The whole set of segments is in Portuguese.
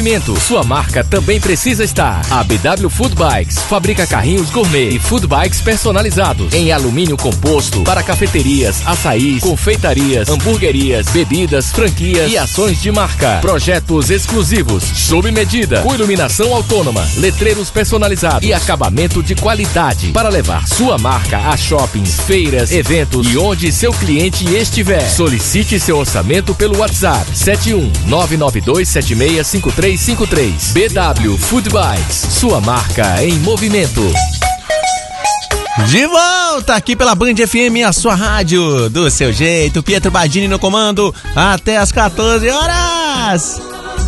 movimento. Sua marca também precisa estar. A BW Food Bikes fabrica carrinhos gourmet e food bikes personalizados em alumínio composto para cafeterias, açaís, confeitarias, hamburguerias, bebidas, franquias e ações de marca. Projetos exclusivos, sob medida, com iluminação autônoma, letreiros personalizados e acabamento de qualidade para levar sua marca a shoppings, feiras, eventos e onde seu cliente estiver. Solicite seu orçamento pelo WhatsApp 71992765353. BW Food Bikes, sua marca em movimento. De volta aqui pela Band FM, a sua rádio do seu jeito. Pietro Badini no comando até as 14 horas.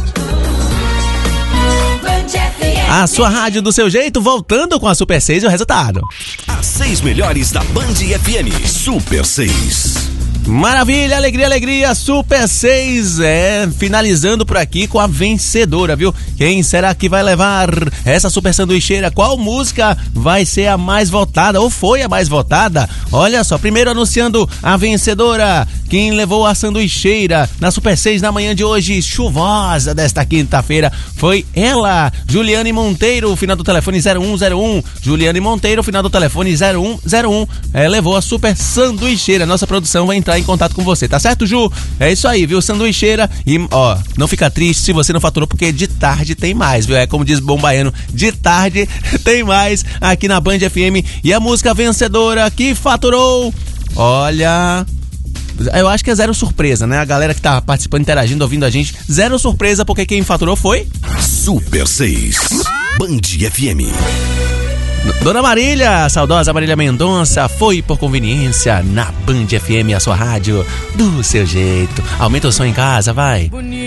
A sua rádio do seu jeito, voltando com a Super 6 e o resultado. As 6 melhores da Band FM. Super 6. Maravilha, alegria, alegria, Super 6, finalizando por aqui com a vencedora, viu? Quem será que vai levar essa super sanduicheira? Qual música vai ser a mais votada, ou foi a mais votada? Olha só, primeiro anunciando a vencedora, quem levou a sanduicheira na Super 6 na manhã de hoje, chuvosa desta quinta-feira, foi ela, Juliane Monteiro, final do telefone 0101, Juliane Monteiro, final do telefone 0101, levou a super sanduicheira. Nossa produção vai entrar em contato com você, tá certo, Ju? É isso aí, viu? Sanduicheira. E, ó, não fica triste se você não faturou, porque de tarde tem mais, viu? É como diz Bom Baiano, de tarde tem mais aqui na Band FM. E a música vencedora que faturou, olha, eu acho que é zero surpresa, né? A galera que tá participando, interagindo, ouvindo a gente, zero surpresa, porque quem faturou foi Super 6 Band FM. Dona Marília, a saudosa Marília Mendonça, foi por conveniência na Band FM, a sua rádio do seu jeito. Aumenta o som em casa, vai.